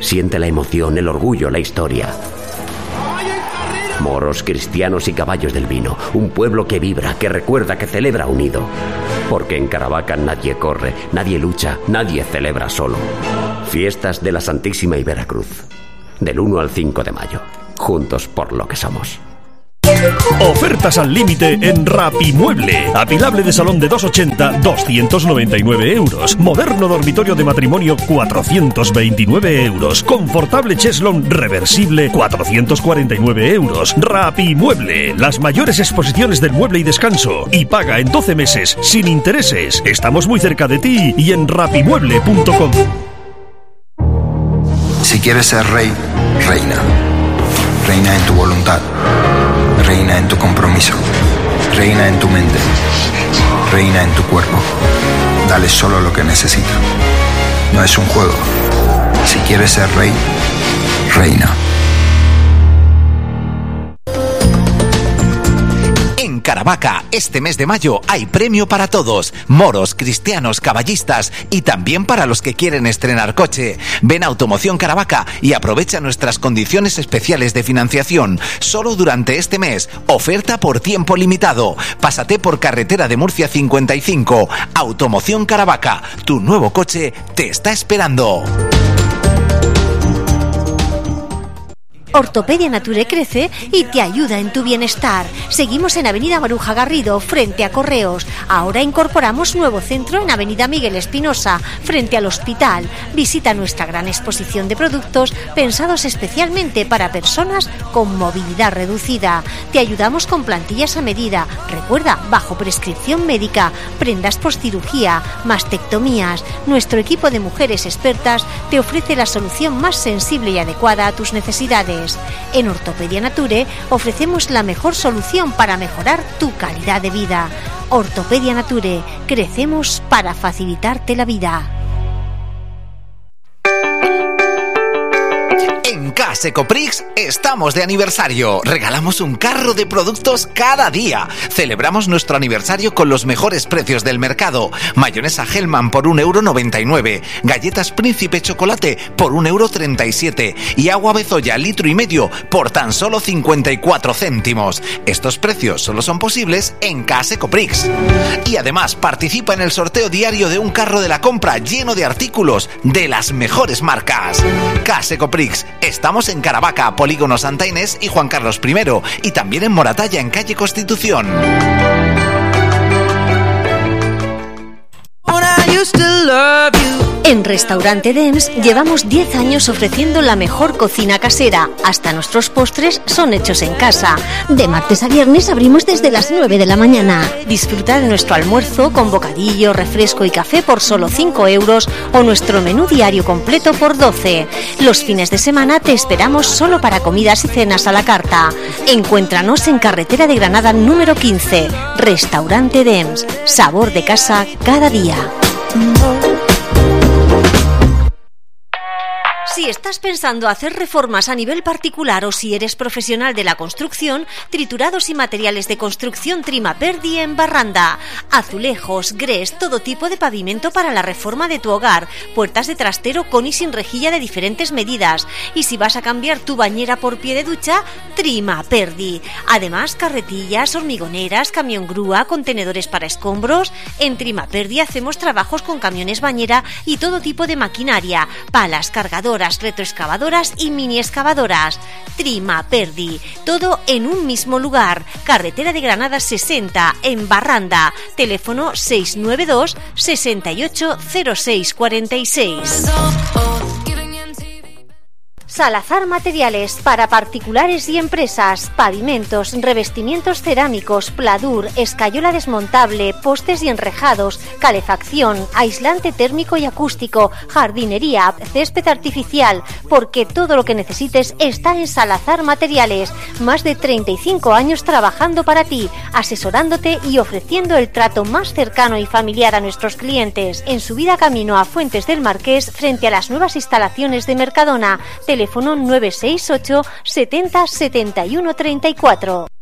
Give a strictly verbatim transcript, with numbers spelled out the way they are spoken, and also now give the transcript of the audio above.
Siente la emoción, el orgullo, la historia. Moros, cristianos y caballos del vino. Un pueblo que vibra, que recuerda, que celebra unido. Porque en Caravaca nadie corre, nadie lucha, nadie celebra solo. Fiestas de la Santísima y Veracruz. Del uno al cinco de mayo. Juntos por lo que somos. Ofertas al límite en Rapimueble. Apilable de salón de doscientos ochenta, doscientos noventa y nueve euros. Moderno dormitorio de matrimonio, cuatrocientos veintinueve euros. Confortable cheslón reversible, cuatrocientos cuarenta y nueve euros. Rapimueble, las mayores exposiciones del mueble y descanso. Y paga en doce meses, sin intereses. Estamos muy cerca de ti y en rapimueble punto com. Si quieres ser rey, reina. Reina en tu voluntad. Reina en tu compromiso. Reina en tu mente. Reina en tu cuerpo. Dale solo lo que necesita. No es un juego. Si quieres ser rey, reina. En Caravaca, este mes de mayo hay premio para todos, moros, cristianos, caballistas y también para los que quieren estrenar coche. Ven a Automoción Caravaca y aprovecha nuestras condiciones especiales de financiación. Solo durante este mes, oferta por tiempo limitado. Pásate por Carretera de Murcia cincuenta y cinco. Automoción Caravaca, tu nuevo coche te está esperando. Ortopedia Nature crece y te ayuda en tu bienestar. Seguimos en Avenida Maruja Garrido, frente a Correos. Ahora incorporamos nuevo centro en Avenida Miguel Espinosa, frente al hospital. Visita nuestra gran exposición de productos pensados especialmente para personas con movilidad reducida. Te ayudamos con plantillas a medida. Recuerda, bajo prescripción médica, prendas postcirugía, mastectomías. Nuestro equipo de mujeres expertas te ofrece la solución más sensible y adecuada a tus necesidades. En Ortopedia Nature ofrecemos la mejor solución para mejorar tu calidad de vida. Ortopedia Nature, crecemos para facilitarte la vida. En Casecoprix estamos de aniversario. Regalamos un carro de productos cada día. Celebramos nuestro aniversario con los mejores precios del mercado. Mayonesa Hellman por un euro noventa y nueve. Galletas Príncipe Chocolate por un euro treinta y siete. Y agua Bezoya litro y medio por tan solo cincuenta y cuatro céntimos. Estos precios solo son posibles en Casecoprix. Y además participa en el sorteo diario de un carro de la compra lleno de artículos de las mejores marcas. Casecoprix. Estamos en Caravaca, Polígono Santa Inés y Juan Carlos primero, y también en Moratalla, en calle Constitución. En Restaurante Dems llevamos diez años ofreciendo la mejor cocina casera. Hasta nuestros postres son hechos en casa. De martes a viernes abrimos desde las nueve de la mañana. Disfruta de nuestro almuerzo con bocadillo, refresco y café por solo cinco euros o nuestro menú diario completo por doce. Los fines de semana te esperamos solo para comidas y cenas a la carta. Encuéntranos en Carretera de Granada número quince. Restaurante Dems. Sabor de casa cada día. Si estás pensando hacer reformas a nivel particular o si eres profesional de la construcción, Triturados y Materiales de Construcción Trimaperdi en Barranda. Azulejos, grés, todo tipo de pavimento para la reforma de tu hogar. Puertas de trastero con y sin rejilla de diferentes medidas. Y si vas a cambiar tu bañera por pie de ducha, Trimaperdi. Además, carretillas, hormigoneras, camión grúa, contenedores para escombros. En Trimaperdi hacemos trabajos con camiones bañera y todo tipo de maquinaria, palas, cargadoras, retroexcavadoras y mini excavadoras. Trimaperdi, todo en un mismo lugar. Carretera de Granada sesenta en Barranda. Teléfono seis nueve dos, seis ocho cero seis cuatro seis. Salazar Materiales para particulares y empresas, pavimentos, revestimientos cerámicos, pladur, escayola desmontable, postes y enrejados, calefacción, aislante térmico y acústico, jardinería, césped artificial, porque todo lo que necesites está en Salazar Materiales. Más de treinta y cinco años trabajando para ti, asesorándote y ofreciendo el trato más cercano y familiar a nuestros clientes. En subida camino a Fuentes del Marqués, frente a las nuevas instalaciones de Mercadona. Teléfono nueve seis ocho setenta setenta y uno treinta y cuatro.